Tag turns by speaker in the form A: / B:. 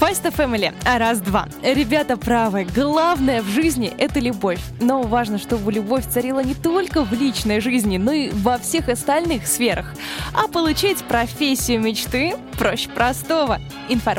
A: Fiesta Family. Раз-два. Ребята правы. Главное в жизни — это любовь. Но важно, чтобы любовь царила не только в личной жизни, но и во всех остальных сферах. А получить профессию мечты проще простого.